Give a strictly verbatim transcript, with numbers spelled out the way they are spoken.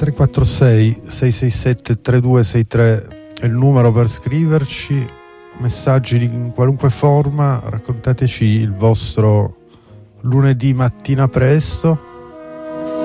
tre quattro sei sei sei sette tre due sei tre è il numero per scriverci messaggi di in qualunque forma. Raccontateci il vostro lunedì mattina presto.